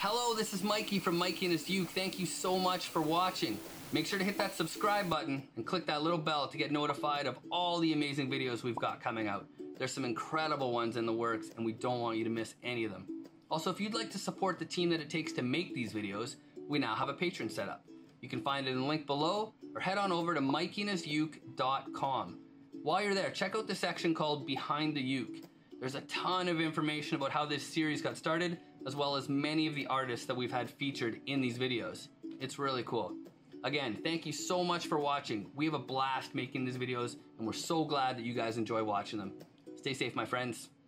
Hello, this is Mikey from Mikey and his Uke. Thank you so much for watching. Make sure to hit that subscribe button and click that little bell to get notified of all the amazing videos we've got coming out. There's some incredible ones in the works and we don't want you to miss any of them. Also, if you'd like to support the team that it takes to make these videos, we now have a Patreon set up. You can find it in the link below or head on over to mikeyandhisuke.com. While you're there, check out the section called Behind the Uke. There's a ton of information about how this series got started, as well as many of the artists that we've had featured in these videos. It's really cool. Again, thank you so much for watching. We have a blast making these videos, and we're so glad that you guys enjoy watching them. Stay safe, my friends.